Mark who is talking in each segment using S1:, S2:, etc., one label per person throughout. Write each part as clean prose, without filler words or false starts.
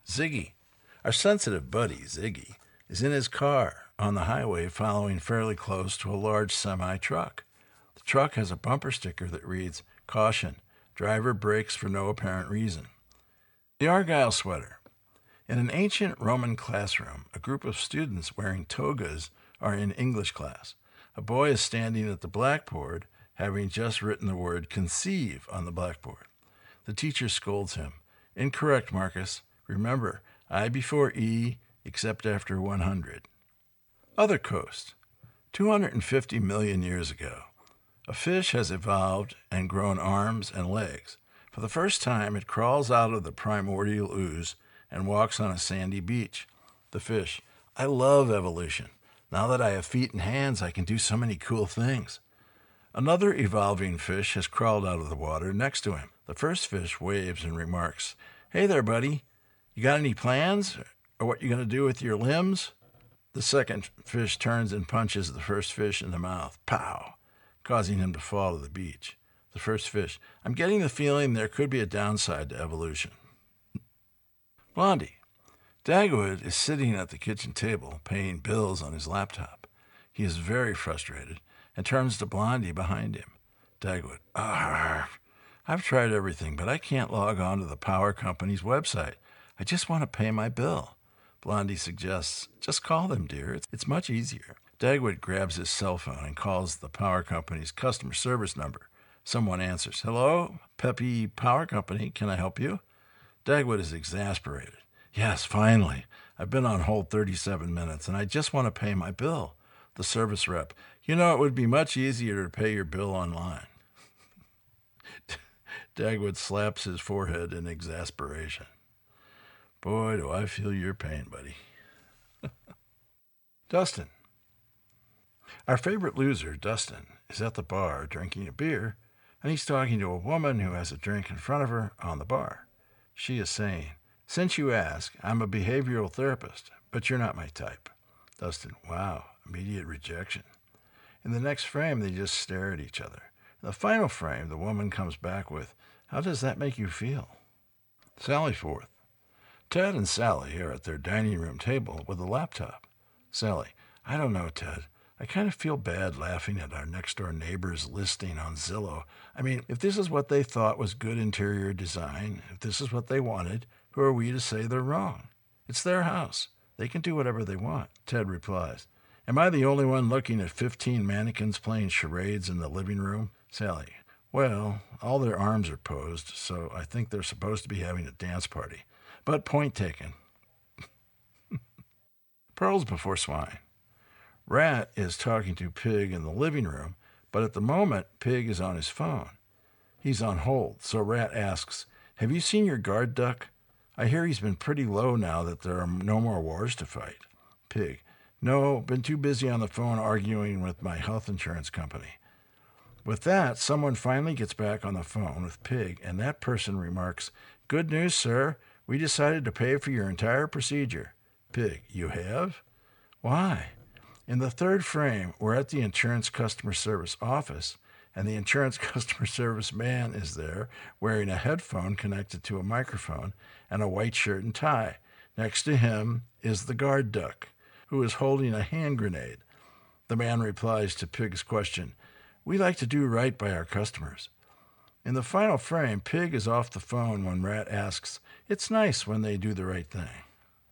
S1: Ziggy. Our sensitive buddy, Ziggy, is in his car on the highway following fairly close to a large semi-truck. The truck has a bumper sticker that reads, "Caution, driver brakes for no apparent reason." The Argyle sweater. In an ancient Roman classroom, a group of students wearing togas are in English class. A boy is standing at the blackboard, having just written the word conceive on the blackboard. The teacher scolds him. "Incorrect, Marcus. Remember, I before E, except after 100. Other coast. 250 million years ago, a fish has evolved and grown arms and legs. For the first time, it crawls out of the primordial ooze and walks on a sandy beach. The fish: "I love evolution. Now that I have feet and hands, I can do so many cool things." Another evolving fish has crawled out of the water next to him. The first fish waves and remarks, "Hey there, buddy. You got any plans? Or what you going to do with your limbs?" The second fish turns and punches the first fish in the mouth. Pow! Causing him to fall to the beach. The first fish: "I'm getting the feeling there could be a downside to evolution." Blondie. Dagwood is sitting at the kitchen table, paying bills on his laptop. He is very frustrated and turns to Blondie behind him. Dagwood: "I've tried everything, but I can't log on to the power company's website. I just want to pay my bill." Blondie suggests, "Just call them, dear. It's much easier." Dagwood grabs his cell phone and calls the power company's customer service number. Someone answers. "Hello, Peppy Power Company. Can I help you?" Dagwood is exasperated. "Yes, finally. I've been on hold 37 minutes, and I just want to pay my bill." The service rep: "You know, it would be much easier to pay your bill online." Dagwood slaps his forehead in exasperation. "Boy, do I feel your pain, buddy." Dustin. Our favorite loser, Dustin, is at the bar drinking a beer, and he's talking to a woman who has a drink in front of her on the bar. She is saying, "Since you ask, I'm a behavioral therapist, but you're not my type." Dustin: "Wow, immediate rejection." In the next frame, they just stare at each other. In the final frame, the woman comes back with, "How does that make you feel?" Sally Forth. Ted and Sally are at their dining room table with a laptop. Sally: "I don't know, Ted. I kind of feel bad laughing at our next-door neighbor's listing on Zillow. I mean, if this is what they thought was good interior design, if this is what they wanted, who are we to say they're wrong? It's their house. They can do whatever they want." Ted replies, "Am I the only one looking at 15 mannequins playing charades in the living room?" Sally: "Well, all their arms are posed, so I think they're supposed to be having a dance party. But point taken." Pearls before swine. Rat is talking to Pig in the living room, but at the moment, Pig is on his phone. He's on hold, so Rat asks, "Have you seen your guard duck? I hear he's been pretty low now that there are no more wars to fight." Pig: "No, been too busy on the phone arguing with my health insurance company." With that, someone finally gets back on the phone with Pig, and that person remarks, "Good news, sir. We decided to pay for your entire procedure." Pig: "You have? Why?" In the third frame, we're at the insurance customer service office, and the insurance customer service man is there wearing a headphone connected to a microphone and a white shirt and tie. Next to him is the guard duck, who is holding a hand grenade. The man replies to Pig's question, "We like to do right by our customers." In the final frame, Pig is off the phone when Rat asks, "It's nice when they do the right thing."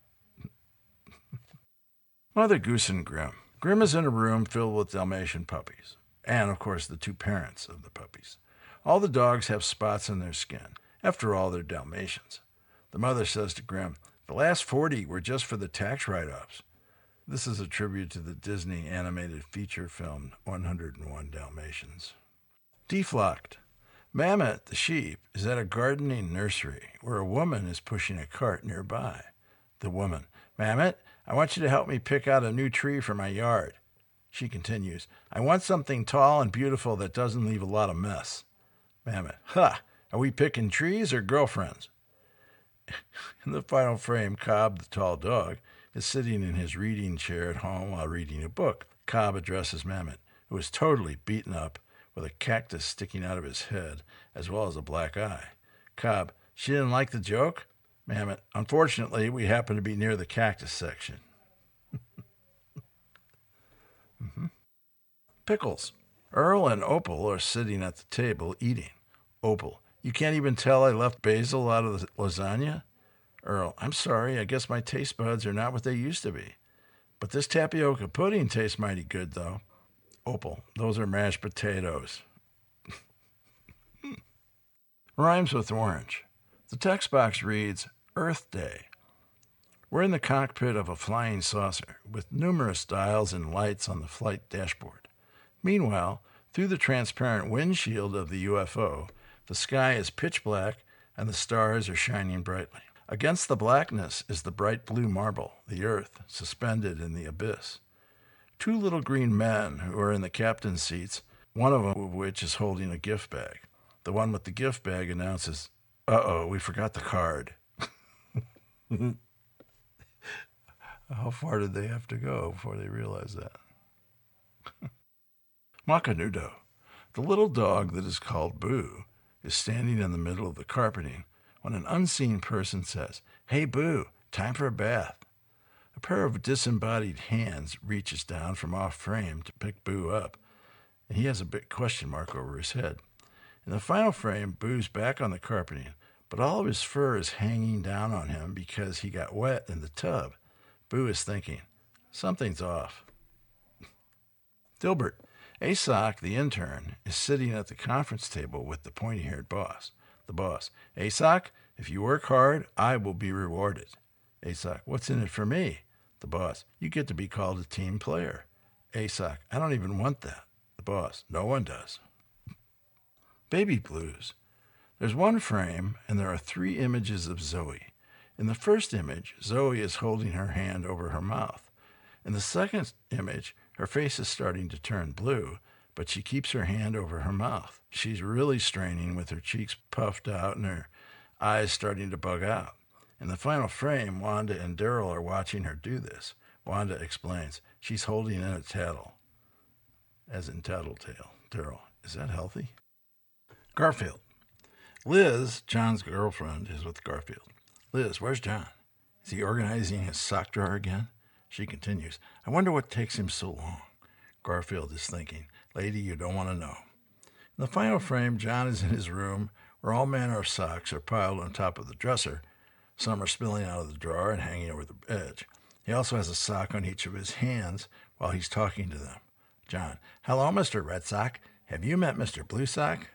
S1: Mother Goose and Grim. Grim is in a room filled with Dalmatian puppies, and, of course, the two parents of the puppies. All the dogs have spots on their skin. After all, they're Dalmatians. The mother says to Grim, "The last 40 were just for the tax write-offs." This is a tribute to the Disney animated feature film 101 Dalmatians. Deflocked. Mammoth, the sheep, is at a gardening nursery where a woman is pushing a cart nearby. The woman: "Mammoth, I want you to help me pick out a new tree for my yard." She continues, "I want something tall and beautiful that doesn't leave a lot of mess." Mammoth: "Ha! Are we picking trees or girlfriends?" In the final frame, Cobb, the tall dog, is sitting in his reading chair at home while reading a book. Cobb addresses Mammoth, who is totally beaten up with a cactus sticking out of his head as well as a black eye. Cobb: "She didn't like the joke?" Mammoth, unfortunately, we happen to be near the cactus section. Pickles. Earl and Opal are sitting at the table eating. Opal, you can't even tell I left basil out of the lasagna? Earl, I'm sorry, I guess my taste buds are not what they used to be. But this tapioca pudding tastes mighty good, though. Opal, those are mashed potatoes. Rhymes with orange. The text box reads, Earth Day. We're in the cockpit of a flying saucer with numerous dials and lights on the flight dashboard. Meanwhile, through the transparent windshield of the UFO, the sky is pitch black and the stars are shining brightly. Against the blackness is the bright blue marble, the earth, suspended in the abyss. Two little green men who are in the captain's seats, one of which is holding a gift bag. The one with the gift bag announces, Uh-oh, we forgot the card. How far did they have to go before they realized that? Macanudo. The little dog that is called Boo is standing in the middle of the carpeting when an unseen person says, Hey, Boo, time for a bath. A pair of disembodied hands reaches down from off frame to pick Boo up, and he has a big question mark over his head. In the final frame, Boo's back on the carpeting, but all of his fur is hanging down on him because he got wet in the tub. Boo is thinking, something's off. Dilbert. Asoc, the intern, is sitting at the conference table with the pointy-haired boss. The boss. Asoc, if you work hard, I will be rewarded. Asoc. What's in it for me? The boss. You get to be called a team player. Asoc. I don't even want that. The boss. No one does. Baby blues. There's one frame, and there are 3 images of Zoe. In the first image, Zoe is holding her hand over her mouth. In the second image, her face is starting to turn blue, but she keeps her hand over her mouth. She's really straining with her cheeks puffed out and her eyes starting to bug out. In the final frame, Wanda and Daryl are watching her do this. Wanda explains, she's holding in a tattle, as in tattletale. Daryl, is that healthy? Garfield. Liz, John's girlfriend, is with Garfield. Liz, where's John? Is he organizing his sock drawer again? She continues, I wonder what takes him so long. Garfield is thinking, lady, you don't want to know. In the final frame, John is in his room where all manner of socks are piled on top of the dresser. Some are spilling out of the drawer and hanging over the edge. He also has a sock on each of his hands while he's talking to them. John, hello, Mr. Red Sock. Have you met Mr. Blue Sock?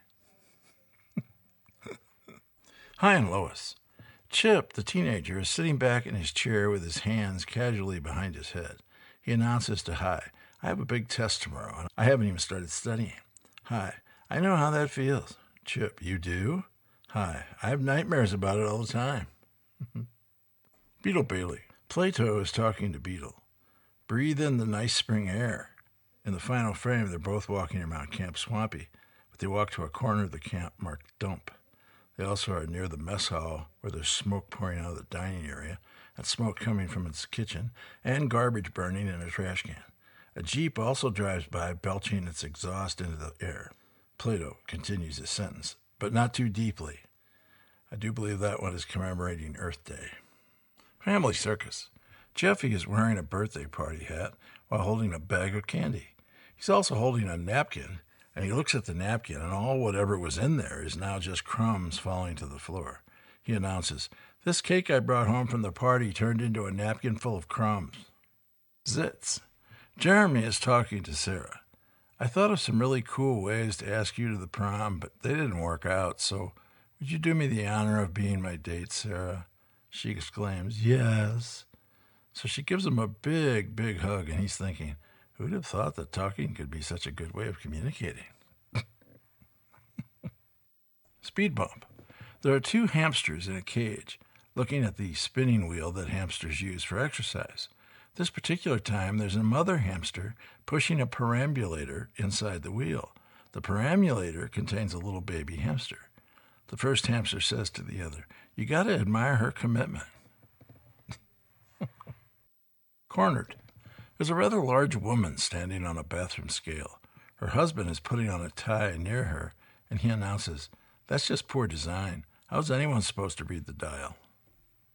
S1: Hi, and Lois. Chip, the teenager, is sitting back in his chair with his hands casually behind his head. He announces to Hi, I have a big test tomorrow, and I haven't even started studying. Hi, I know how that feels. Chip, you do? Hi, I have nightmares about it all the time. Beetle Bailey. Plato is talking to Beetle. Breathe in the nice spring air. In the final frame, they're both walking around Camp Swampy, but they walk to a corner of the camp marked Dump. They also are near the mess hall where there's smoke pouring out of the dining area, and smoke coming from its kitchen, and garbage burning in a trash can. A Jeep also drives by, belching its exhaust into the air. Plato continues his sentence, but not too deeply. I do believe that one is commemorating Earth Day. Family Circus. Jeffy is wearing a birthday party hat while holding a bag of candy. He's also holding a napkin, and he looks at the napkin, and all whatever was in there is now just crumbs falling to the floor. He announces, this cake I brought home from the party turned into a napkin full of crumbs. Zits. Jeremy is talking to Sarah. I thought of some really cool ways to ask you to the prom, but they didn't work out, so would you do me the honor of being my date, Sarah? She exclaims, yes. So she gives him a big, big hug, and he's thinking, who'd have thought that talking could be such a good way of communicating? Speed bump. There are 2 hamsters in a cage, looking at the spinning wheel that hamsters use for exercise. This particular time, there's a mother hamster pushing a perambulator inside the wheel. The perambulator contains a little baby hamster. The first hamster says to the other, you got to admire her commitment. Cornered. There's a rather large woman standing on a bathroom scale. Her husband is putting on a tie near her, and he announces, that's just poor design. How's anyone supposed to read the dial?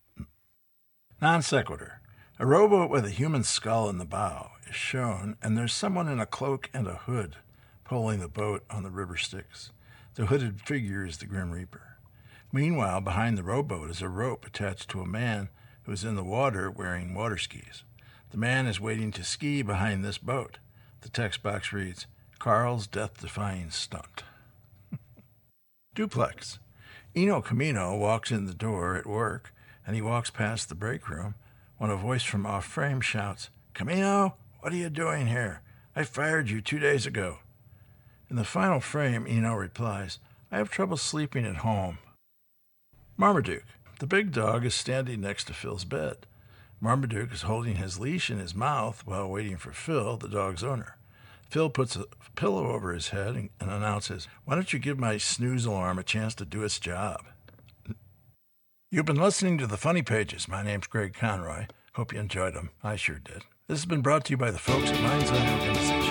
S1: Non sequitur. A rowboat with a human skull in the bow is shown, and there's someone in a cloak and a hood pulling the boat on the river Styx. The hooded figure is the Grim Reaper. Meanwhile, behind the rowboat is a rope attached to a man who is in the water wearing water skis. The man is waiting to ski behind this boat. The text box reads, Carl's death-defying stunt. Duplex. Eno Camino walks in the door at work, and he walks past the break room when a voice from off-frame shouts, Camino, what are you doing here? I fired you 2 days ago. In the final frame, Eno replies, I have trouble sleeping at home. Marmaduke. The big dog is standing next to Phil's bed. Marmaduke is holding his leash in his mouth while waiting for Phil, the dog's owner. Phil puts a pillow over his head and announces, Why don't you give my snooze alarm a chance to do its job? You've been listening to The Funny Pages. My name's Greg Conroy. Hope you enjoyed them. I sure did. This has been brought to you by the folks at Mind's Eye Organization.